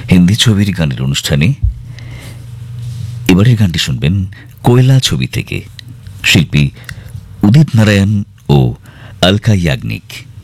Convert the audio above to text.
হিন্দি ছবির গানের অনুষ্ঠানে এবারের গানটি শুনবেন কোয়লা ছবি থেকে, শিল্পী উদিত নারায়ণ ও অলকা ইয়াগনিক।